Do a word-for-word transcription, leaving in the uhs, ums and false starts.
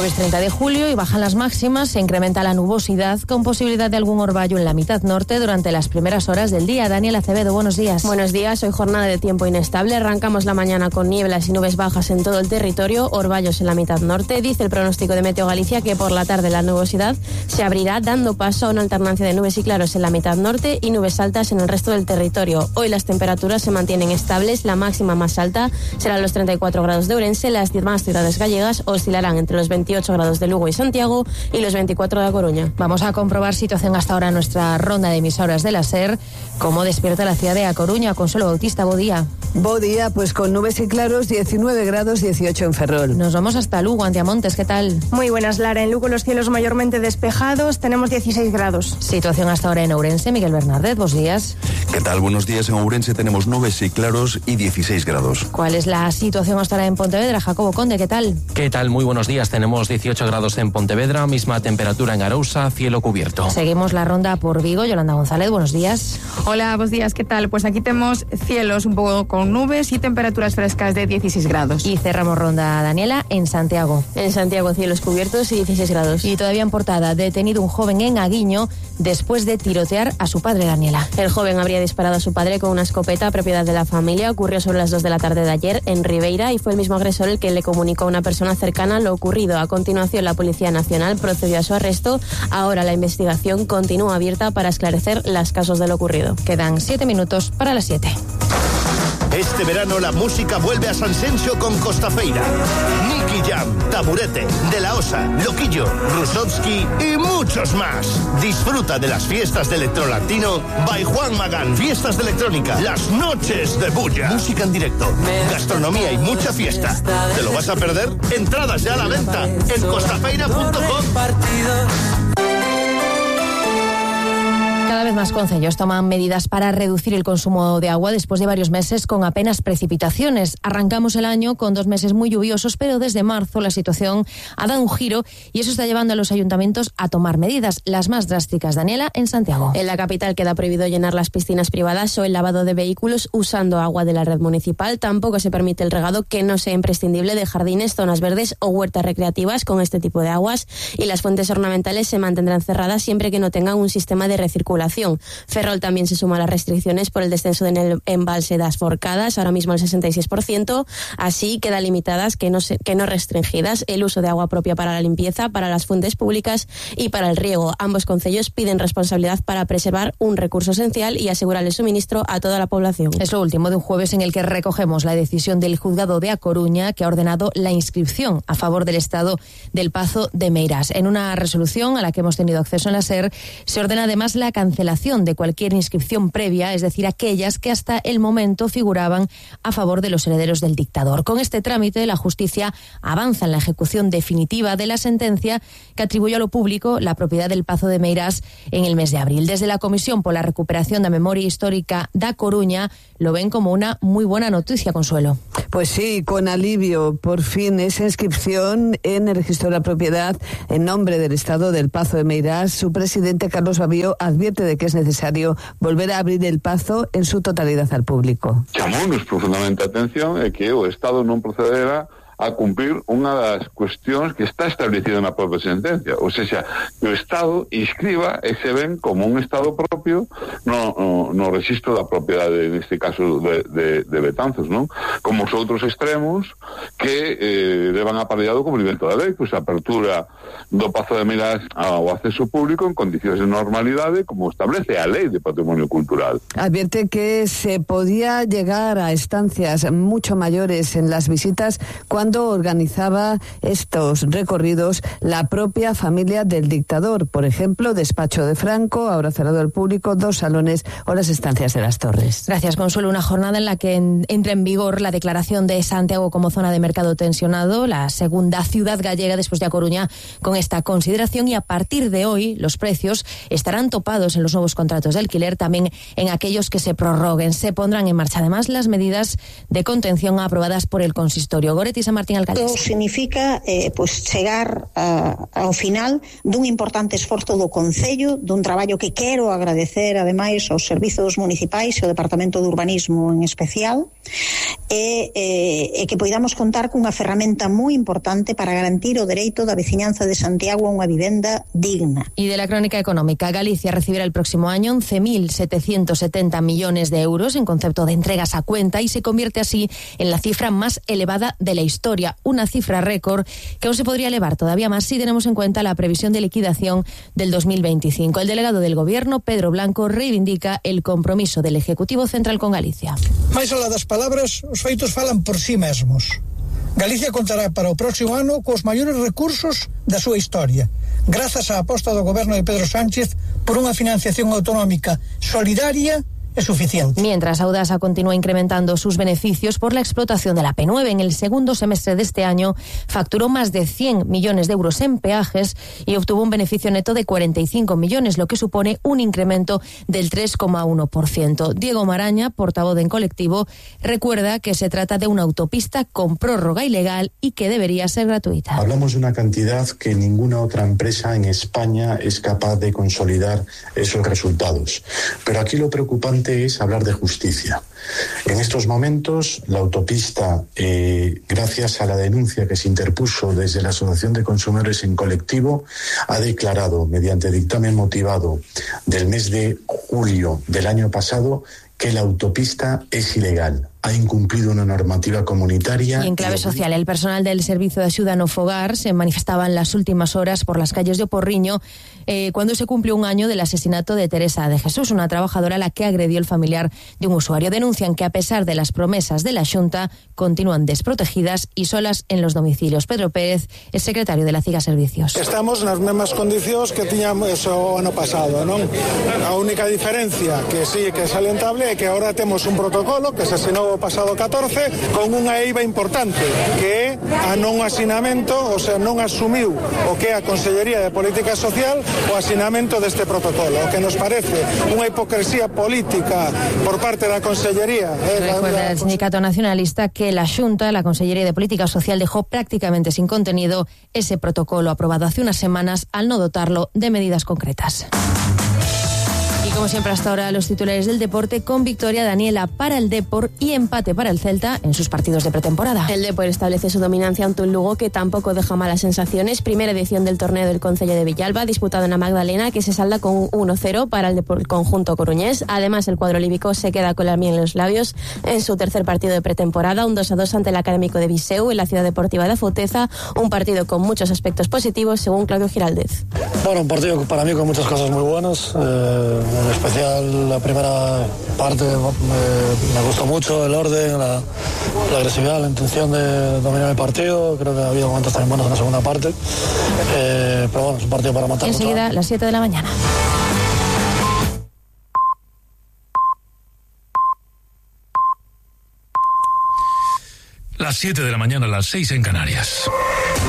jueves treinta de julio y bajan las máximas, se incrementa la nubosidad con posibilidad de algún orvallo en la mitad norte durante las primeras horas del día. Daniel Acevedo, buenos días. Buenos días, hoy jornada de tiempo inestable. Arrancamos la mañana con nieblas y nubes bajas en todo el territorio, orvallos en la mitad norte. Dice el pronóstico de Meteo Galicia que por la tarde la nubosidad se abrirá dando paso a una alternancia de nubes y claros en la mitad norte y nubes altas en el resto del territorio. Hoy las temperaturas se mantienen estables, la máxima más alta será los treinta y cuatro grados de Ourense, las demás ciudades gallegas oscilarán entre los veintiocho grados de Lugo y Santiago y los veinticuatro de A Coruña. Vamos a comprobar situación hasta ahora en nuestra ronda de emisoras de la SER. ¿Cómo despierta la ciudad de A Coruña? Consuelo Bautista, bo día. Bo día, pues con nubes y claros, diecinueve grados, dieciocho en Ferrol. Nos vamos hasta Lugo, Antiamontes, ¿qué tal? Muy buenas, Lara. En Lugo los cielos mayormente despejados, tenemos dieciséis grados. Situación hasta ahora en Ourense, Miguel Bernardet, buenos días. ¿Qué tal? Buenos días. En Ourense tenemos nubes y claros y dieciséis grados. ¿Cuál es la situación hasta ahora en Pontevedra? Jacobo Conde, ¿qué tal? ¿Qué tal? Muy buenos días. Tenemos dieciocho grados en Pontevedra, misma temperatura en Arousa, cielo cubierto. Seguimos la ronda por Vigo. Yolanda González, buenos días. Hola, buenos días. ¿Qué tal? Pues aquí tenemos cielos un poco con nubes y temperaturas frescas de dieciséis grados. Y cerramos ronda, Daniela, en Santiago. En Santiago, cielos cubiertos y dieciséis grados. Y todavía en portada, detenido un joven en Aguiño después de tirotear a su padre, Daniela. El joven habría disparado a su padre con una escopeta propiedad de la familia. Ocurrió sobre las dos de la tarde de ayer en Ribeira y fue el mismo agresor el que le comunicó a una persona cercana lo ocurrido. A continuación, la Policía Nacional procedió a su arresto. Ahora la investigación continúa abierta para esclarecer las causas de lo ocurrido. Quedan siete minutos para las siete. Este verano la música vuelve a San Sencio con Costafeira. Nicky Jam, Taburete, De La Osa, Loquillo, Rusovsky y muchos más. Disfruta de las fiestas de Electrolatino by Juan Magán. Fiestas de electrónica, las noches de bulla. Música en directo, gastronomía y mucha fiesta. ¿Te lo vas a perder? Entradas ya a la venta en costafeira punto com. Cada vez más concellos toman medidas para reducir el consumo de agua después de varios meses con apenas precipitaciones. Arrancamos el año con dos meses muy lluviosos, pero desde marzo la situación ha dado un giro y eso está llevando a los ayuntamientos a tomar medidas, las más drásticas, Daniela, en Santiago. En la capital queda prohibido llenar las piscinas privadas o el lavado de vehículos usando agua de la red municipal. Tampoco se permite el regado que no sea imprescindible de jardines, zonas verdes o huertas recreativas con este tipo de aguas, y las fuentes ornamentales se mantendrán cerradas siempre que no tengan un sistema de recirculación. Ferrol también se suma a las restricciones por el descenso en el embalse de las Forcadas, ahora mismo el sesenta y seis por ciento. Así quedan limitadas, que no, se, que no restringidas, el uso de agua propia para la limpieza, para las fuentes públicas y para el riego. Ambos concellos piden responsabilidad para preservar un recurso esencial y asegurar el suministro a toda la población. Es lo último de un jueves en el que recogemos la decisión del juzgado de A Coruña, que ha ordenado la inscripción a favor del Estado del Pazo de Meirás. En una resolución a la que hemos tenido acceso en la SER, se ordena además la cancelación de cualquier inscripción previa, es decir, aquellas que hasta el momento figuraban a favor de los herederos del dictador. Con este trámite, la justicia avanza en la ejecución definitiva de la sentencia que atribuyó a lo público la propiedad del Pazo de Meirás en el mes de abril. Desde la Comisión por la Recuperación da Memoria Histórica da Coruña lo ven como una muy buena noticia, Consuelo. Pues sí, con alivio, por fin esa inscripción en el registro de la propiedad en nombre del Estado del Pazo de Meirás. Su presidente, Carlos Babío, advierte de que es necesario volver a abrir el Pazo en su totalidad al público. Chamounos profundamente a atención é que o Estado non procederá a cumprir unha das cuestións que está establecida na propia sentencia, ou seja, que o Estado inscriba ese ben como un Estado propio no, no, no registro da propiedade, neste caso de, de, de Betanzos, non? Como os outros extremos que eh, levan aparellado o cumprimento da lei, pois a apertura do Pazo de Meirás ao acceso público en condicións de normalidade, como establece a lei de patrimonio cultural. Advierte que se podía llegar a estancias mucho mayores en las visitas cuando organizaba estos recorridos la propia familia del dictador. Por ejemplo, despacho de Franco, ahora cerrado al público, dos salones o las estancias de las Torres. Gracias, Consuelo. Una jornada en la que en, entra en vigor la declaración de Santiago como zona de mercado tensionado, la segunda ciudad gallega después de A Coruña con esta consideración, y a partir de hoy los precios estarán topados en los nuevos contratos de alquiler, también en aquellos que se prorroguen. Se pondrán en marcha además las medidas de contención aprobadas por el consistorio. Goretti Samar Martín Alcaldes. Isto significa eh, pues, chegar a, ao final dun importante esforzo do Concello, dun traballo que quero agradecer ademais aos servizos municipais e ao Departamento de Urbanismo en especial, e, e, e que poidamos contar cunha ferramenta moi importante para garantir o dereito da veciñanza de Santiago a unha vivenda digna. Y de la crónica económica, Galicia recibirá el próximo año once mil setecientos setenta millones de euros en concepto de entregas a cuenta y se convierte así en la cifra más elevada de la historia, una cifra récord que aún se podría elevar todavía más si tenemos en cuenta la previsión de liquidación del dos mil veinticinco. El delegado del Gobierno, Pedro Blanco, reivindica el compromiso del Ejecutivo Central con Galicia. Mais alá das palabras, os feitos falan por sí mesmos. Galicia contará para o próximo ano cos maiores recursos da súa historia, grazas á aposta do Goberno de Pedro Sánchez por unha financiación autonómica solidaria es suficiente. Mientras, Audasa continúa incrementando sus beneficios por la explotación de la P nueve. En el segundo semestre de este año facturó más de cien millones de euros en peajes y obtuvo un beneficio neto de cuarenta y cinco millones, lo que supone un incremento del tres coma uno por ciento. Diego Maraña, portavoz de En Colectivo, recuerda que se trata de una autopista con prórroga ilegal y que debería ser gratuita. Hablamos de una cantidad que ninguna otra empresa en España es capaz de consolidar esos resultados. Pero aquí lo preocupante es hablar de justicia. En estos momentos, la autopista, eh, gracias a la denuncia que se interpuso desde la Asociación de Consumidores En Colectivo, ha declarado, mediante dictamen motivado del mes de julio del año pasado, que la autopista es ilegal. Ha incumplido una normativa comunitaria. Y en clave social, el personal del Servicio de Ayuda No Fogar se manifestaba en las últimas horas por las calles de Oporriño eh, cuando se cumplió un año del asesinato de Teresa de Jesús, una trabajadora a la que agredió el familiar de un usuario. Denuncian que a pesar de las promesas de la Xunta, continúan desprotegidas y solas en los domicilios. Pedro Pérez es secretario de la CIGA Servicios. Estamos nas mesmas condicións que tiñamos o ano pasado, non? A única diferencia que sí que é salientable é que agora temos un protocolo que se asinou o pasado catorce con unha eiva importante que é a non asinamento, o sea, non asumiu o que é a Consellería de Política Social o asinamento deste protocolo, o que nos parece unha hipocresía política por parte da Consellería. Eh, Recuerda el sindicato nacionalista que la Xunta, la Consellería de Política Social, dejó prácticamente sin contenido ese protocolo aprobado hace unas semanas al no dotarlo de medidas concretas. Y como siempre hasta ahora, los titulares del deporte con victoria Daniela para el Depor y empate para el Celta en sus partidos de pretemporada. El Depor establece su dominancia ante un Lugo que tampoco deja malas sensaciones. Primera edición del torneo del Concello de Villalba, disputado en la Magdalena, que se salda con un uno cero para el, Depor, el conjunto coruñés. Además, el cuadro líbico se queda con la miel en los labios en su tercer partido de pretemporada, un dos a dos ante el Académico de Viseu en la Ciudad Deportiva de Afouteza, un partido con muchos aspectos positivos, según Claudio Giraldez. Bueno, un partido para mí con muchas cosas muy buenas. Eh... En especial la primera parte me, me gustó mucho el orden, la, la agresividad, la intención de dominar el partido. Creo que ha habido momentos también buenos en la segunda parte, eh, pero bueno, es un partido para matar. Enseguida a las siete de la mañana. Las siete de la mañana, las seis en Canarias.